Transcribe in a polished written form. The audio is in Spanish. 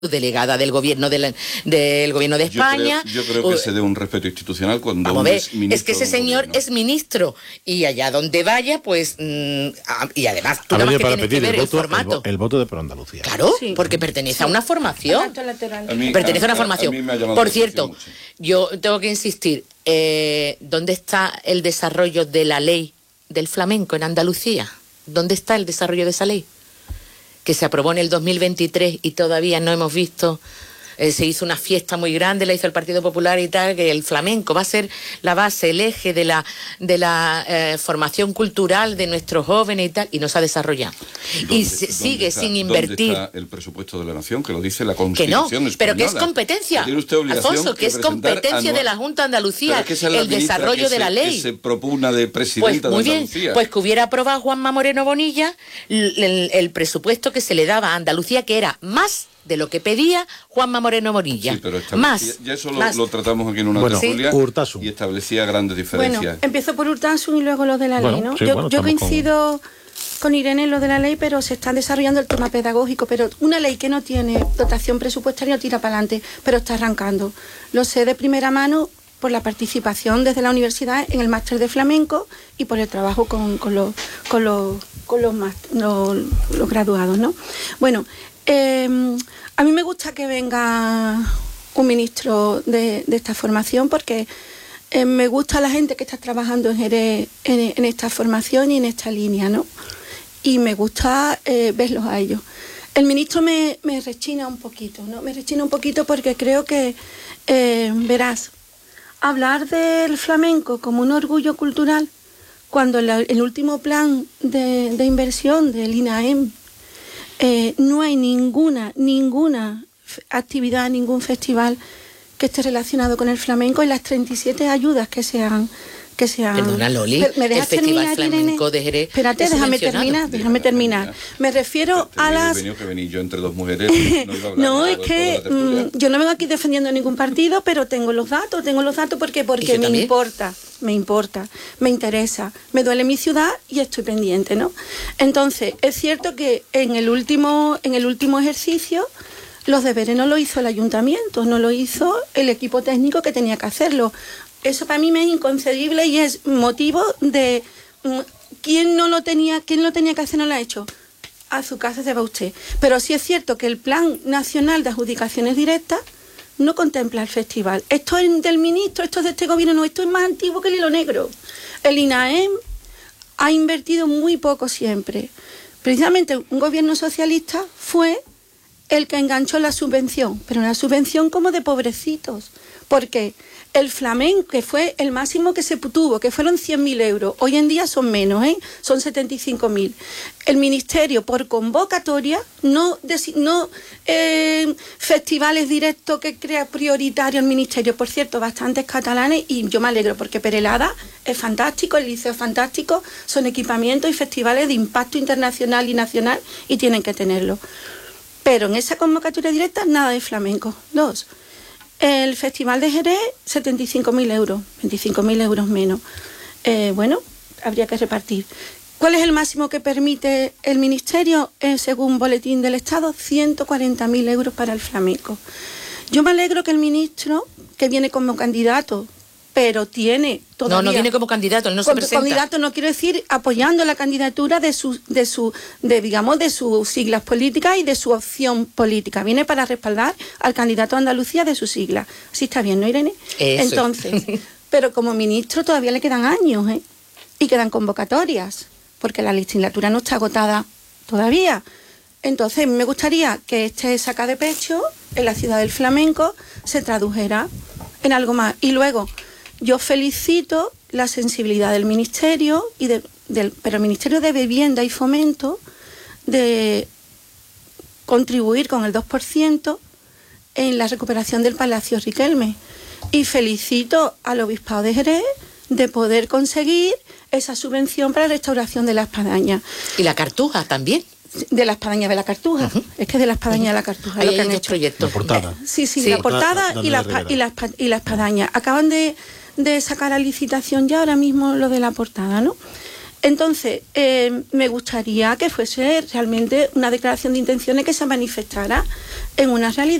delegada del gobierno del gobierno de España. Yo creo que se dé un respeto institucional cuando vamos a ver, es que ese señor gobierno es ministro y allá donde vaya, pues y además tú nada más que tienes que ver el formato. El voto de Por Andalucía. Claro, sí, porque pertenece a una formación. Pertenece a una formación. Por cierto, yo tengo que insistir, ¿dónde está el desarrollo de la ley del flamenco en Andalucía? ¿Dónde está el desarrollo de esa ley? Que se aprobó en el 2023 y todavía no hemos visto. Se hizo una fiesta muy grande, la hizo el Partido Popular y tal, que el flamenco va a ser la base, el eje de la formación cultural de nuestros jóvenes y tal, y no se ha desarrollado. Y sigue sin invertir. ¿Dónde está el presupuesto de la Nación? Que lo dice la Constitución española. Pero que es competencia. ¿Tiene usted obligación, Alfonso, que es competencia de la Junta de Andalucía, el desarrollo de la ley. Que se propugna de presidenta pues muy de Andalucía. Bien, pues que hubiera aprobado Juanma Moreno Bonilla el presupuesto que se le daba a Andalucía, que era más de lo que pedía Juanma Moreno Bonilla. Sí, pero más. Ya eso lo tratamos aquí en una tertulia y establecía grandes diferencias. Bueno, empiezo por Urtasun y luego lo de la ley, ¿no? Sí, yo coincido con Irene en lo de la ley, pero se está desarrollando el tema pedagógico, pero una ley que no tiene dotación presupuestaria tira para adelante, pero está arrancando. Lo sé de primera mano por la participación desde la universidad en el máster de flamenco y por el trabajo con los graduados, ¿no? Bueno, a mí me gusta que venga un ministro de esta formación porque me gusta la gente que está trabajando en Jerez en esta formación y en esta línea, ¿no? Y me gusta verlos a ellos. El ministro me rechina un poquito, ¿no? Me rechina un poquito porque creo que, verás, hablar del flamenco como un orgullo cultural, cuando el último plan de inversión del INAEM no hay ninguna actividad, ningún festival que esté relacionado con el flamenco y las 37 ayudas que se han... Perdona, Loli, ¿Me dejas el Festival terminar, Flamenco Irene? de Jerez. Espérate, déjame terminar. Me refiero a las... Que vení yo entre dos mujeres, no iba a hablar. No, es que yo no vengo aquí defendiendo ningún partido, pero tengo los datos porque me interesa, me duele mi ciudad y estoy pendiente, ¿no? Entonces, es cierto que en el último ejercicio los deberes no lo hizo el ayuntamiento, no lo hizo el equipo técnico que tenía que hacerlo. Eso para mí me es inconcebible y es motivo de... ¿Quién lo tenía que hacer no lo ha hecho? A su casa se va usted. Pero sí es cierto que el Plan Nacional de Adjudicaciones Directas no contempla el festival. Esto es del ministro, esto es de este gobierno, no, esto es más antiguo que el hilo negro. El INAEM ha invertido muy poco siempre. Precisamente un gobierno socialista fue el que enganchó la subvención, pero una subvención como de pobrecitos, porque el flamenco, que fue el máximo que se tuvo, que fueron 100.000 euros, hoy en día son menos, son 75.000. El ministerio, por convocatoria, no festivales directos que crea prioritario el ministerio, por cierto, bastantes catalanes, y yo me alegro porque Perelada es fantástico, el liceo es fantástico, son equipamientos y festivales de impacto internacional y nacional y tienen que tenerlo. Pero en esa convocatoria directa nada de flamenco. 2. El Festival de Jerez, 75.000 euros, 25.000 euros menos. Bueno, habría que repartir. ¿Cuál es el máximo que permite el Ministerio? Según Boletín del Estado, 140.000 euros para el flamenco. Yo me alegro que el ministro, que viene como candidato, pero tiene todavía... No viene como candidato, él no se presenta. Candidato no quiero decir apoyando la candidatura de sus siglas políticas y de su opción política. Viene para respaldar al candidato a Andalucía de sus siglas. Así está bien, ¿no, Irene? Eso. Entonces, pero como ministro todavía le quedan años, y quedan convocatorias, porque la legislatura no está agotada todavía. Entonces, me gustaría que este saca de pecho en la ciudad del flamenco se tradujera en algo más. Y luego, yo felicito la sensibilidad del Ministerio, pero el Ministerio de Vivienda y Fomento, de contribuir con el 2% en la recuperación del Palacio Riquelme. Y felicito al Obispado de Jerez de poder conseguir esa subvención para la restauración de la espadaña. Y la Cartuja también. De la espadaña de la Cartuja. Es que de la espadaña de la Cartuja. Ahí lo que hay han dos hecho. proyectos. La portada. Sí, la portada y la espadaña. Acaban de sacar a licitación ya ahora mismo lo de la portada, ¿no? Entonces, me gustaría que fuese realmente una declaración de intenciones que se manifestara en una realidad